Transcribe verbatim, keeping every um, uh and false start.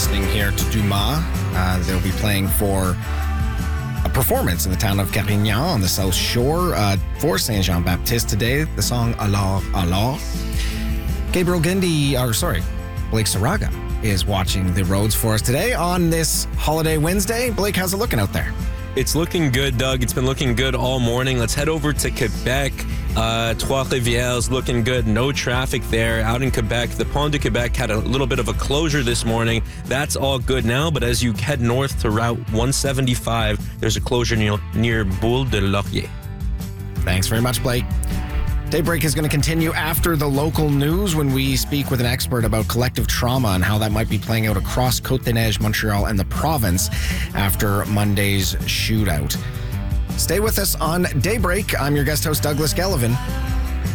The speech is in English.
listening here to Dumas. Uh, they'll be playing for a performance in the town of Carignan on the South Shore uh, for Saint Jean Baptiste today. The song Alors, Alors. Gabriel Gindy, or sorry, Blake Saraga is watching the roads for us today on this holiday Wednesday. Blake, how's it looking out there? It's looking good, Doug. It's been looking good all morning. Let's head over to Quebec. Uh, Trois-Rivières looking good. No traffic there. Out in Quebec, the Pont de Quebec had a little bit of a closure this morning. That's all good now, but as you head north to Route one seventy-five, there's a closure near, near Boule de Laurier. Thanks very much, Blake. Daybreak is going to continue after the local news when we speak with an expert about collective trauma and how that might be playing out across Côte-des-Neiges, Montreal, and the province after Monday's shootout. Stay with us on Daybreak. I'm your guest host, Douglas Gellivan.